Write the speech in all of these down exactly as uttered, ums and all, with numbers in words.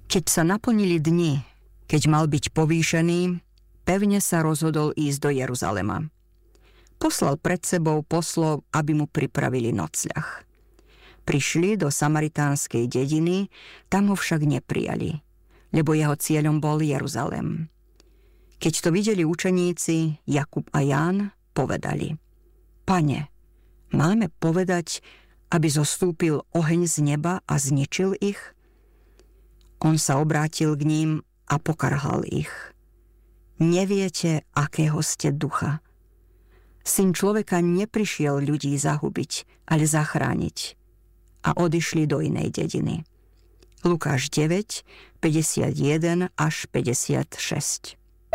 Keď sa naplnili dni, keď mal byť povýšený, pevne sa rozhodol ísť do Jeruzalema. Poslal pred sebou poslov, aby mu pripravili nocľah. Prišli do samaritánskej dediny, tam ho však neprijali, lebo jeho cieľom bol Jeruzalem. Keď to videli učeníci, Jakub a Ján, povedali: Pane, máme povedať, aby zostúpil oheň z neba a zničil ich? On sa obrátil k ním a pokarhal ich. Neviete, akého ste ducha. Syn človeka neprišiel ľudí zahubiť, ale zachrániť. A odišli do inej dediny. Lukáš deväť, päťdesiatjeden až päťdesiatšesť.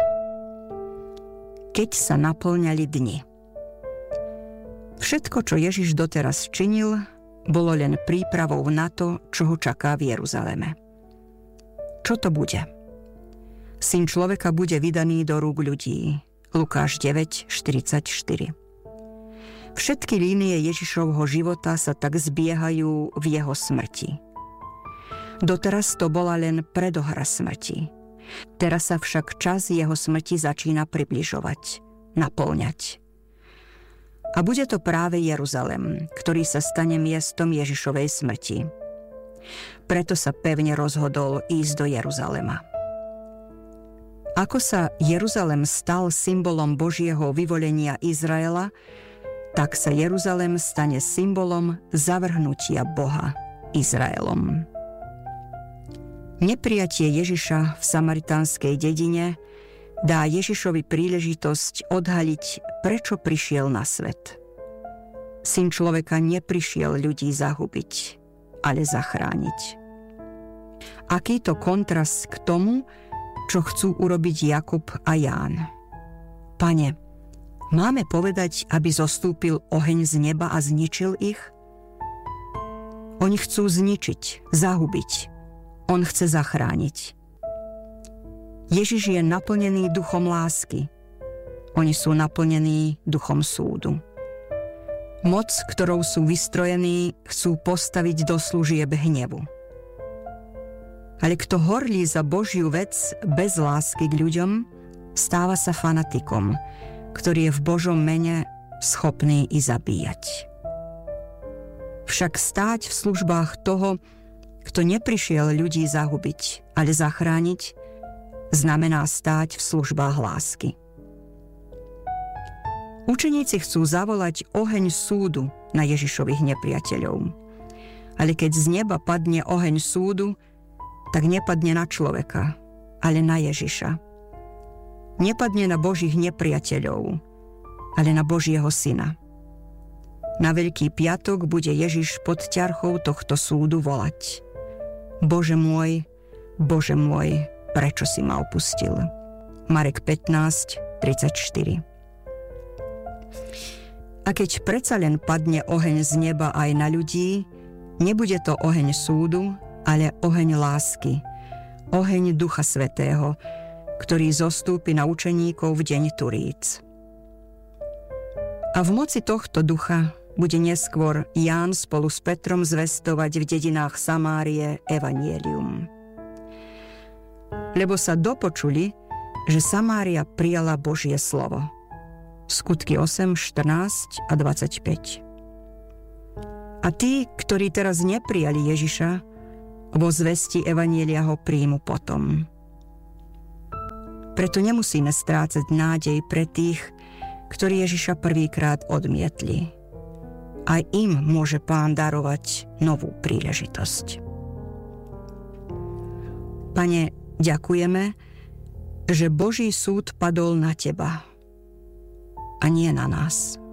Keď sa naplňali dni. Všetko, čo Ježiš doteraz činil, bolo len prípravou na to, čo ho čaká v Jeruzaleme. Čo to bude? Syn človeka bude vydaný do rúk ľudí. Lukáš deväť, štyridsaťštyri. Všetky línie Ježišovho života sa tak zbiehajú v jeho smrti. Doteraz to bola len predohra smrti. Teraz sa však čas jeho smrti začína približovať, naplňať. A bude to práve Jeruzalem, ktorý sa stane miestom Ježišovej smrti. Preto sa pevne rozhodol ísť do Jeruzalema. Ako sa Jeruzalem stal symbolom Božieho vyvolenia Izraela, tak sa Jeruzalem stane symbolom zavrhnutia Boha Izraelom. Neprijatie Ježiša v samaritánskej dedine dá Ježišovi príležitosť odhaliť, prečo prišiel na svet. Syn človeka neprišiel ľudí zahubiť, ale zachrániť. Aký to kontrast k tomu, čo chcú urobiť Jakub a Ján. Pane, máme povedať, aby zostúpil oheň z neba a zničil ich? Oni chcú zničiť, zahubiť. On chce zachrániť. Ježiš je naplnený duchom lásky. Oni sú naplnení duchom súdu. Moc, ktorou sú vystrojení, chcú postaviť do služieb hnevu. Ale kto horlí za Božiu vec bez lásky k ľuďom, stáva sa fanatikom, ktorý je v Božom mene schopný i zabíjať. Však stáť v službách toho, kto neprišiel ľudí zahubiť, ale zachrániť, znamená stáť v službách lásky. Učeníci chcú zavolať oheň súdu na Ježišových nepriateľov. Ale keď z neba padne oheň súdu, tak nepadne na človeka, ale na Ježiša. Nepadne na Božích nepriateľov, ale na Božieho syna. Na Veľký piatok bude Ježiš pod ťarchou tohto súdu volať: Bože môj, Bože môj, prečo si ma opustil? Marek pätnásť, tridsaťštyri. A keď predsa len padne oheň z neba aj na ľudí, nebude to oheň súdu, ale oheň lásky, oheň Ducha Svätého, ktorý zostúpi na učeníkov v deň Turíc. A v moci tohto ducha bude neskôr Ján spolu s Petrom zvestovať v dedinách Samárie evanjelium. Lebo sa dopočuli, že Samária prijala Božie slovo. Skutky osem, štrnásť a dvadsaťpäť. A tí, ktorí teraz neprijali Ježiša, vo zvesti evanjelia ho príjmu potom. Preto nemusíme strácať nádej pre tých, ktorí Ježiša prvýkrát odmietli. Aj im môže Pán darovať novú príležitosť. Pane, ďakujeme, že Boží súd padol na teba a nie na nás.